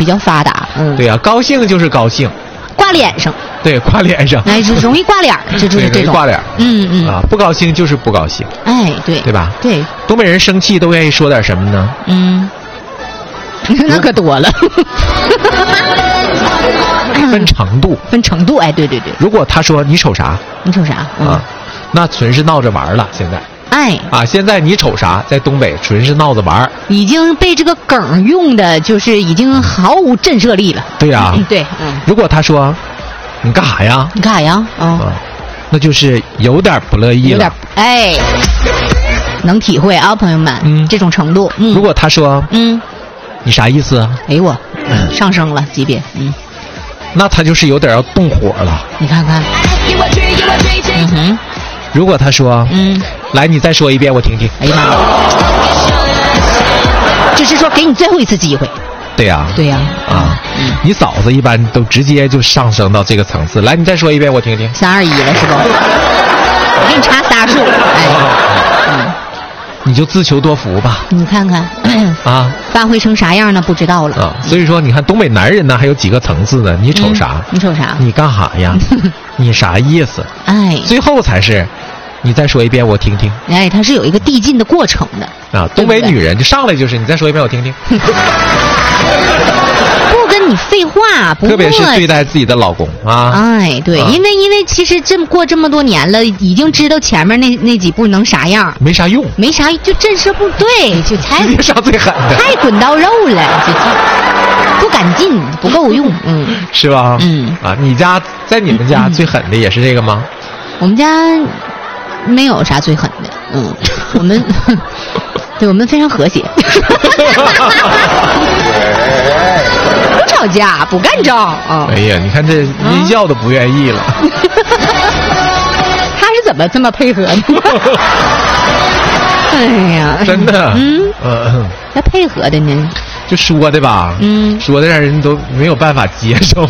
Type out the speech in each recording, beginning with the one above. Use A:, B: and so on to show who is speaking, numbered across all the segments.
A: 比较发达。
B: 对呀，高兴就是高兴，
A: 挂脸上。
B: 对，挂脸上，
A: 哎，就容易挂脸，就是这种
B: 挂脸。不高兴就是不高兴。
A: 哎，对
B: 吧？
A: 对，
B: 东北人生气都愿意说点什么呢？
A: 那可多了。
B: 分程度，
A: 哎，对。
B: 如果他说你瞅啥，那纯是闹着玩了。现在，现在你瞅啥，在东北纯是闹着玩，
A: 已经被这个梗用的，就是已经毫无震慑力了。
B: 对呀，
A: 对，
B: 如果他说你干啥呀？那就是有点不乐意了。
A: 哎，能体会啊，朋友们，这种程度。
B: 如果他说你啥意思啊？
A: 哎我，上升了级别。
B: 那他就是有点要动火了。
A: 你看看。
B: 如果他说来你再说一遍我听听。
A: 哎呀妈呀，就是说给你最后一次机会。
B: 对呀，你嫂子一般都直接就上升到这个层次。来你再说一遍我听听。
A: 321了是吧？我给你查仨数。
B: 你就自求多福吧。
A: 你看看发挥成啥样呢？不知道了。
B: 所以说你看东北男人呢还有几个层次呢？你瞅啥？你干啥呀？你啥意思？最后才是你再说一遍我听听。
A: 它是有一个递进的过程的。
B: 东北女人就上来就是你再说一遍我听听。
A: 不跟你废话，
B: 特别是对待自己的老公
A: 对，因为其实过这么多年了，已经知道前面那几步能啥样，
B: 没啥用，
A: 就震慑不对，就才
B: 直接上最狠的，
A: 太滚刀肉了，就不敢进，不够用，
B: 是吧？你家在你们家最狠的也是这个吗？
A: 我们家没有啥最狠的，我们对我们非常和谐。不吵架，不干仗
B: 哎呀，你看这一觉都不愿意了。
A: 他是怎么这么配合呢？哎呀，
B: 真的，
A: 那配合的呢？
B: 就说的吧，说的让人都没有办法接受。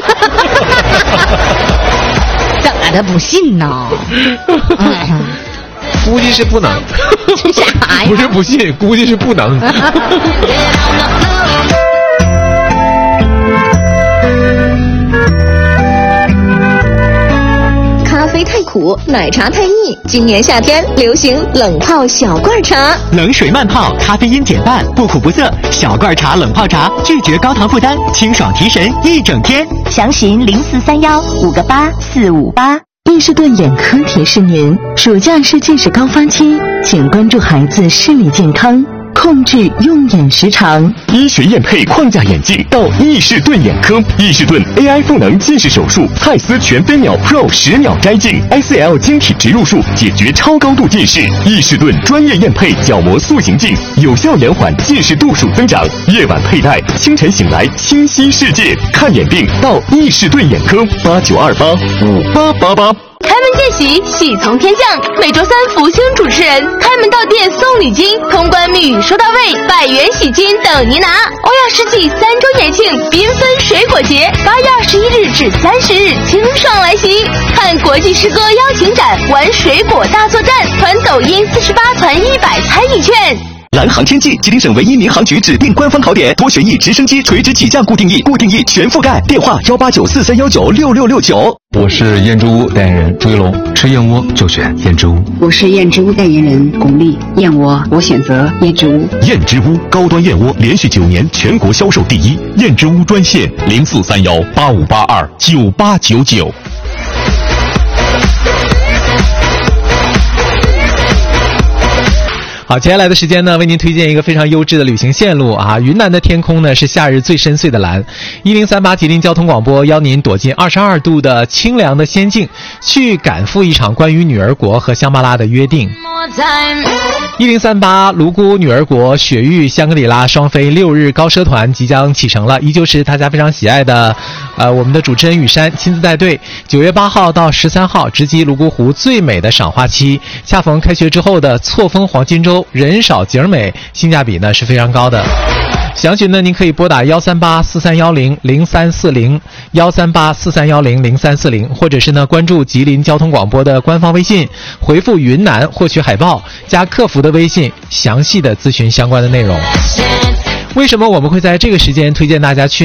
A: 怎么的不信呢？
B: 估计是不能。
A: 这啥呀？
B: 不是不信，估计是不能。
C: 咖啡太苦，奶茶太腻，今年夏天流行冷泡小罐茶，
D: 冷水慢泡，咖啡因减半，不苦不涩。小罐茶冷泡茶，拒绝高糖负担，清爽提神一整天。
E: 详询0431-58458。伊士顿眼科提示您，暑假是近视高发期，请关注孩子视力健康，控制用眼时长。
F: 医学验配框架眼镜到伊士顿眼科，伊士顿 AI 赋能近视手术，蔡司全飞秒 Pro 10秒摘镜 ，ICL 晶体植入术解决超高度近视。伊士顿专业验配角膜塑形镜，有效延缓近视度数增长。夜晚佩戴，清晨醒来清晰世界。看眼病到伊士顿眼科，89285888。
G: 开门见喜，喜从天降。每周三福星主持人开门到店送礼金，通关密语收到位，100元喜金等您拿。欧亚世纪3周年庆缤纷水果节，8月21日至30日清爽来袭。看国际诗歌邀请展，玩水果大作战，团抖音48团100参与券。
D: 蓝航天际，吉林省唯一民航局指定官方考点，多旋翼直升机垂直起降固定翼，固定翼全覆盖。电话18943196669。
H: 我是燕之屋代言人朱一龙，吃燕窝就选燕之屋。
I: 我是燕之屋代言人巩俐，燕窝我选择燕之屋。
F: 燕之屋高端燕窝连续9年全国销售第一。燕之屋专线043185829899。
B: 好，接下来的时间呢，为您推荐一个非常优质的旅行线路啊！云南的天空呢是夏日最深邃的蓝。1038吉林交通广播邀您躲进22度的清凉的仙境，去赶赴一场关于女儿国和香巴拉的约定。1038泸沽女儿国雪域香格里拉双飞6日高奢团即将启程了，依旧是大家非常喜爱的我们的主持人雨山亲自带队。9月8号到13号直击泸沽湖最美的赏花期，恰逢开学之后的错峰黄金周，人少景美，性价比呢是非常高的。详询呢，您可以拨打13843100340 13843100340，或者是呢关注吉林交通广播的官方微信，回复云南获取海报，加客服的微信，详细的咨询相关的内容。为什么我们会在这个时间推荐大家去